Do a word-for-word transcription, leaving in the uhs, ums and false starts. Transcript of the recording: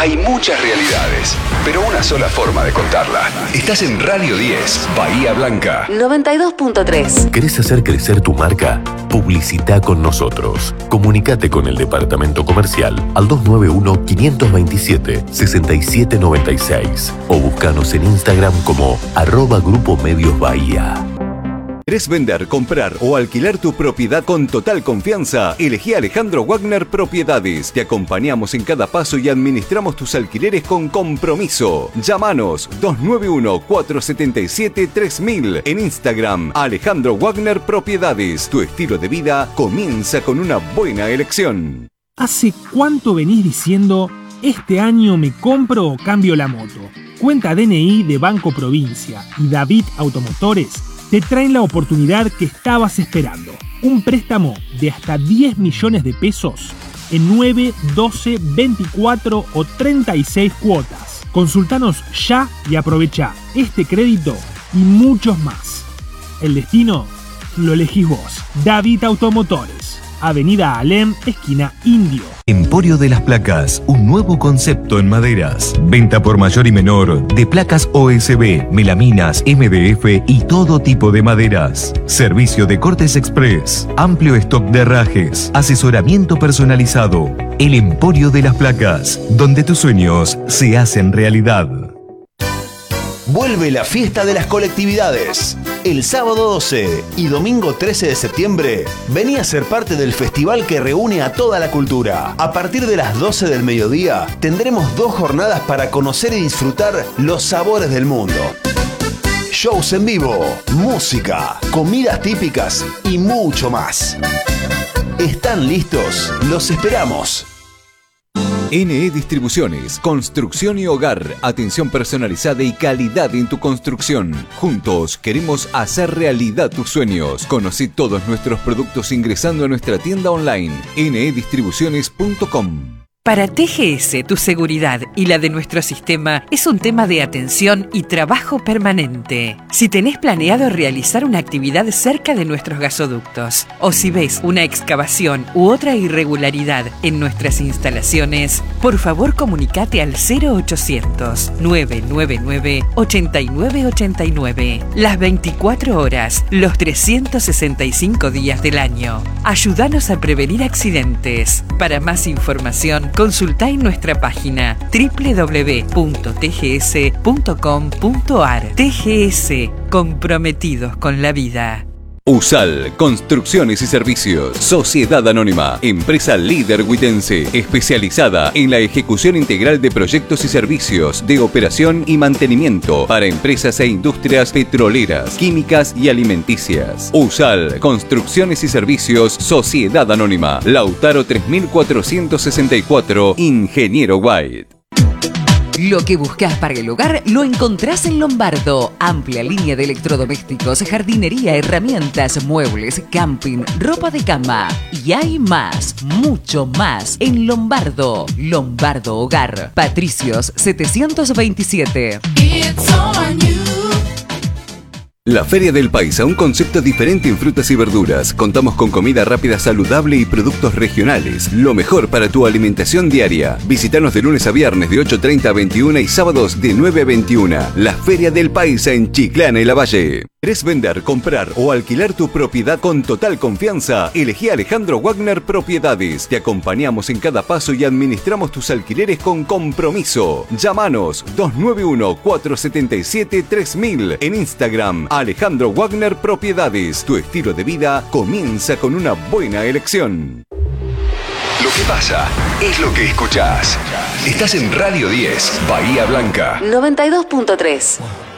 Hay muchas realidades, pero una sola forma de contarla. Estás en Radio diez, Bahía Blanca. noventa y dos punto tres. ¿Querés hacer crecer tu marca? Publicita con nosotros. Comunicate con el departamento comercial al dos nueve uno, cinco dos siete, seis siete nueve seis o búscanos en Instagram como arroba Grupo Medios Bahía. ¿Querés vender, comprar o alquilar tu propiedad con total confianza? Elegí a Alejandro Wagner Propiedades. Te acompañamos en cada paso y administramos tus alquileres con compromiso. Llámanos dos nueve uno, cuatro siete siete, tres mil en Instagram. Alejandro Wagner Propiedades. Tu estilo de vida comienza con una buena elección. ¿Hace cuánto venís diciendo, este año me compro o cambio la moto? Cuenta D N I de Banco Provincia y David Automotores te traen la oportunidad que estabas esperando. Un préstamo de hasta diez millones de pesos en nueve, doce, veinticuatro o treinta y seis cuotas. Consultanos ya y aprovecha este crédito y muchos más. El destino lo elegís vos. David Automotores, Avenida Alem, esquina Indio. Emporio de las Placas, un nuevo concepto en maderas. Venta por mayor y menor de placas O S B, melaminas, M D F y todo tipo de maderas. Servicio de cortes express, amplio stock de herrajes, asesoramiento personalizado. El Emporio de las Placas, donde tus sueños se hacen realidad. Vuelve la fiesta de las colectividades. El sábado doce y domingo trece de septiembre, vení a ser parte del festival que reúne a toda la cultura. A partir de las doce del mediodía, tendremos dos jornadas para conocer y disfrutar los sabores del mundo. Shows en vivo, música, comidas típicas y mucho más. ¿Están listos? Los esperamos. N E Distribuciones, construcción y hogar, atención personalizada y calidad en tu construcción. Juntos queremos hacer realidad tus sueños. Conocí todos nuestros productos ingresando a nuestra tienda online ene e distribuciones punto com. Para T G S, tu seguridad y la de nuestro sistema es un tema de atención y trabajo permanente. Si tenés planeado realizar una actividad cerca de nuestros gasoductos o si ves una excavación u otra irregularidad en nuestras instalaciones, por favor comunicate al cero ochocientos, nueve nueve nueve, ocho nueve ocho nueve. Las veinticuatro horas, los trescientos sesenta y cinco días del año. Ayúdanos a prevenir accidentes. Para más información, consultá en nuestra página doble u doble u doble u punto t g s punto com punto a r. T G S, comprometidos con la vida. USAL, Construcciones y Servicios, Sociedad Anónima, empresa líder huitense, especializada en la ejecución integral de proyectos y servicios de operación y mantenimiento para empresas e industrias petroleras, químicas y alimenticias. USAL, Construcciones y Servicios, Sociedad Anónima, Lautaro tres mil cuatrocientos sesenta y cuatro, Ingeniero White. Lo que buscas para el hogar lo encontrás en Lombardo. Amplia línea de electrodomésticos, jardinería, herramientas, muebles, camping, ropa de cama. Y hay más, mucho más en Lombardo. Lombardo Hogar. Patricios setecientos veintisiete. La Feria del Paisa, un concepto diferente en frutas y verduras. Contamos con comida rápida, saludable y productos regionales. Lo mejor para tu alimentación diaria. Visítanos de lunes a viernes de ocho treinta a veintiuna y sábados de nueve a veintiuna. La Feria del Paisa en Chiclana y Lavalle. ¿Querés vender, comprar o alquilar tu propiedad con total confianza? Elegí a Alejandro Wagner Propiedades. Te acompañamos en cada paso y administramos tus alquileres con compromiso. Llámanos dos nueve uno, cuatro siete siete, tres mil en Instagram. Alejandro Wagner Propiedades. Tu estilo de vida comienza con una buena elección. Lo que pasa es lo que escuchás. Estás en Radio diez, Bahía Blanca. noventa y dos punto tres.